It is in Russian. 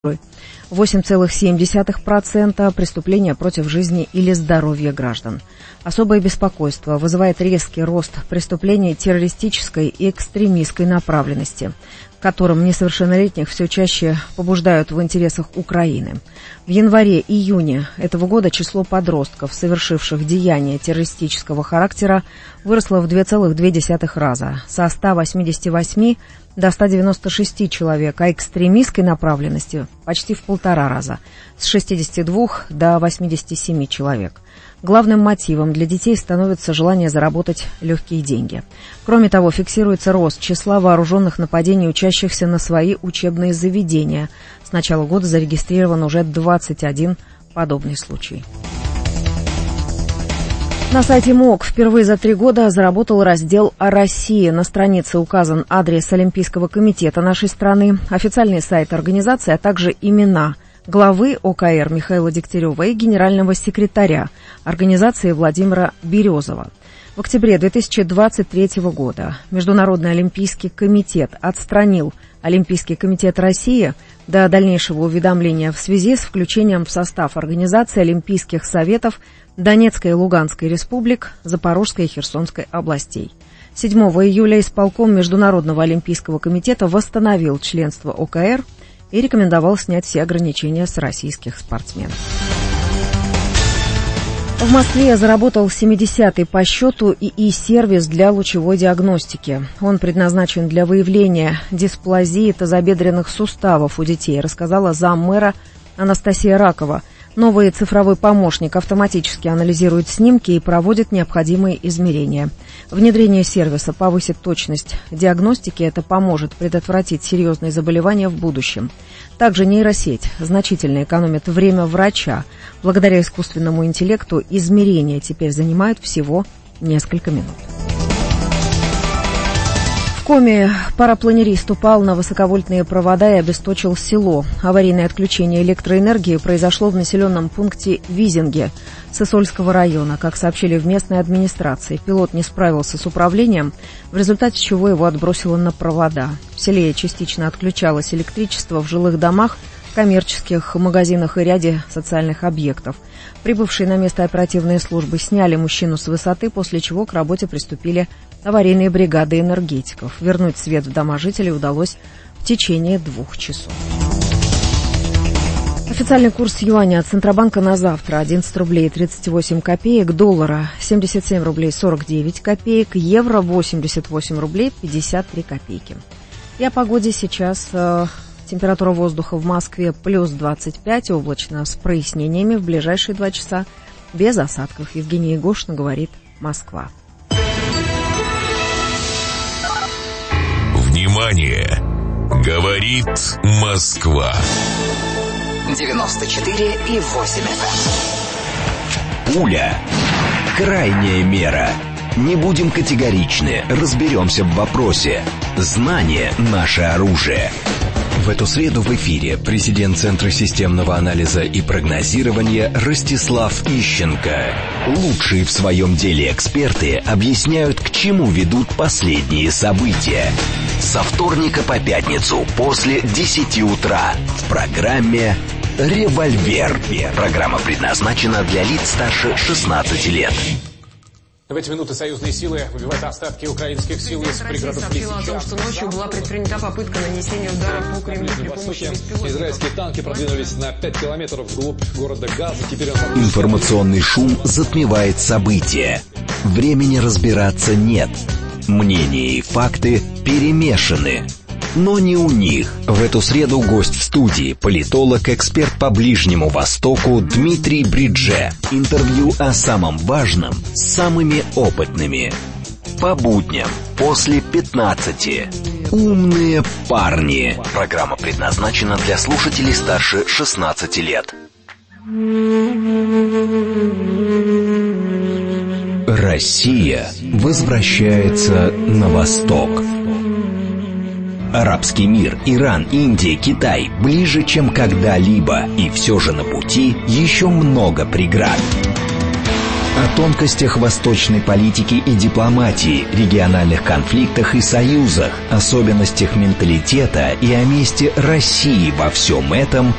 8,7% преступления против жизни или здоровья граждан. Особое беспокойство вызывает резкий рост преступлений террористической и экстремистской направленности, к которым несовершеннолетних все чаще побуждают в интересах Украины. В январе-июне этого года число подростков, совершивших деяния террористического характера, выросло в 2,2 раза, со 188 до 196 человек, а экстремистской направленности почти в 1,5 раза, с 62 до 87 человек. Главным мотивом для детей становится желание заработать легкие деньги. Кроме того, фиксируется рост числа вооруженных нападений, учащихся на свои учебные заведения. С начала года зарегистрирован уже 21 подобный случай. На сайте МОК впервые за 3 года заработал раздел о России. На странице указан адрес Олимпийского комитета нашей страны, официальный сайт организации, а также имена главы ОКР Михаила Дегтярева и генерального секретаря организации Владимира Березова. В октябре 2023 года Международный Олимпийский комитет отстранил Олимпийский комитет России до дальнейшего уведомления в связи с включением в состав организации Олимпийских советов Донецкой и Луганской республик, Запорожской и Херсонской областей. 7 июля исполком Международного Олимпийского комитета восстановил членство ОКР и рекомендовал снять все ограничения с российских спортсменов. В Москве заработал 70-й по счету ИИ-сервис для лучевой диагностики. Он предназначен для выявления дисплазии тазобедренных суставов у детей, рассказала заммэра Анастасия Ракова. Новый цифровой помощник автоматически анализирует снимки и проводит необходимые измерения. Внедрение сервиса повысит точность диагностики, это поможет предотвратить серьезные заболевания в будущем. Также нейросеть значительно экономит время врача. Благодаря искусственному интеллекту измерения теперь занимают всего несколько минут. В Коми парапланерист упал на высоковольтные провода и обесточил село. Аварийное отключение электроэнергии произошло в населенном пункте Визинге Сысольского района. Как сообщили в местной администрации, пилот не справился с управлением, в результате чего его отбросило на провода. В селе частично отключалось электричество в жилых домах, коммерческих магазинах и ряде социальных объектов. Прибывшие на место оперативные службы сняли мужчину с высоты, после чего к работе приступили аварийные бригады энергетиков. Вернуть свет в дома жителей удалось в течение 2 часов. Официальный курс юаня от Центробанка на завтра 11 рублей 38 копеек, доллара 77 рублей 49 копеек, евро 88 рублей 53 копейки. И о погоде сейчас. Температура воздуха в Москве плюс 25, облачно с прояснениями в ближайшие 2 часа, без осадков. Евгения Егошина говорит, Москва. Внимание! Говорит Москва. 94,8 FM. Пуля. Крайняя мера. Не будем категоричны, разберемся в вопросе. Знание – наше оружие. В эту среду в эфире президент Центра системного анализа и прогнозирования Ростислав Ищенко. Лучшие в своем деле эксперты объясняют, к чему ведут последние события. Со вторника по пятницу после 10 утра в программе «Револьвер». Программа предназначена для лиц старше 16 лет. В эти минуты союзные силы выбивают остатки украинских сил из пригородов Лисичанска. о том, что ночью была предпринята попытка нанесения удара по Кремлю при помощи беспилотников. Израильские танки продвинулись на 5 километров вглубь города Газа. Теперь Информационный шум затмевает события. Времени разбираться нет. Мнения и факты перемешаны. Но не у них. В эту среду гость в студии, политолог, эксперт по Ближнему Востоку Дмитрий Бридже. Интервью о самом важном с самыми опытными. По будням после 15. Умные парни. Программа предназначена для слушателей старше 16 лет. Россия возвращается на восток. Арабский мир, Иран, Индия, Китай ближе, чем когда-либо, и все же на пути еще много преград. О тонкостях восточной политики и дипломатии, региональных конфликтах и союзах, особенностях менталитета и о месте России во всем этом